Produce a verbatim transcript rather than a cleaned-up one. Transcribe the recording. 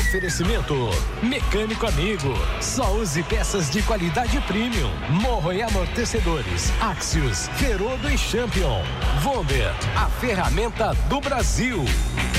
Oferecimento Mecânico Amigo. Só use peças de qualidade premium. Morro e amortecedores. Axios, Ferodo e Champion. Vonder, a ferramenta do Brasil.